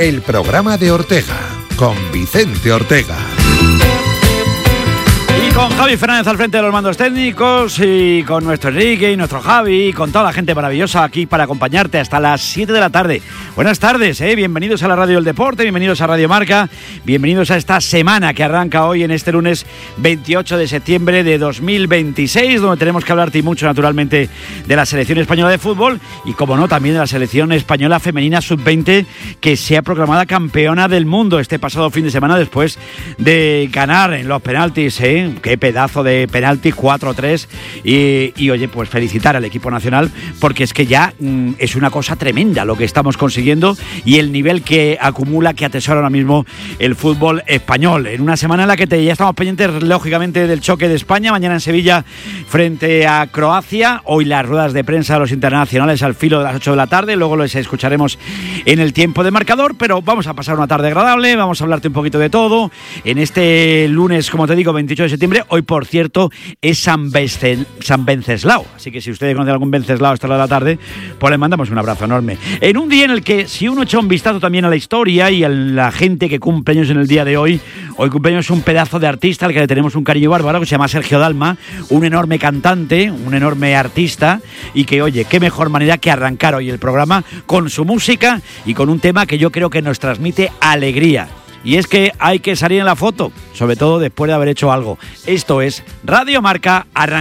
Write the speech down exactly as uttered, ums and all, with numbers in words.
el programa de Ortega, con Vicente Ortega. Y con Javi Fernández al frente de los mandos técnicos, y con nuestro Enrique y nuestro Javi, y con toda la gente maravillosa aquí para acompañarte hasta las siete de la tarde. Buenas tardes, ¿eh? Bienvenidos a la Radio del Deporte, bienvenidos a Radio Marca, bienvenidos a esta semana que arranca hoy en este lunes veintiocho de septiembre de dos mil veintiséis, donde tenemos que hablarte y mucho naturalmente de la selección española de fútbol y, como no, también de la selección española femenina sub veinte, que se ha proclamada campeona del mundo este pasado fin de semana después de ganar en los penaltis, ¿eh? Qué pedazo de penalti, cuatro tres, y, y oye, pues felicitar al equipo nacional, porque es que ya mm, es una cosa tremenda lo que estamos consiguiendo y el nivel que acumula, que atesora ahora mismo el fútbol español, en una semana en la que te, ya estamos pendientes lógicamente del choque de España, mañana en Sevilla frente a Croacia, hoy las ruedas de prensa de los internacionales al filo de las ocho de la tarde, luego los escucharemos en el tiempo de marcador, pero vamos a pasar una tarde agradable, vamos a hablarte un poquito de todo en este lunes, como te digo, veintiocho de septiembre. Hoy, por cierto, es San, Vencel, San Venceslao, así que si ustedes conocen algún Venceslao a esta hora de la tarde, pues les mandamos un abrazo enorme. En un día en el que, si uno echa un vistazo también a la historia y a la gente que cumple años en el día de hoy, hoy cumpleaños un pedazo de artista al que le tenemos un cariño bárbaro, que se llama Sergio Dalma, un enorme cantante, un enorme artista, y que, oye, qué mejor manera que arrancar hoy el programa con su música y con un tema que yo creo que nos transmite alegría. Y es que hay que salir en la foto, sobre todo después de haber hecho algo. Esto es Radio Marca, arrancamos.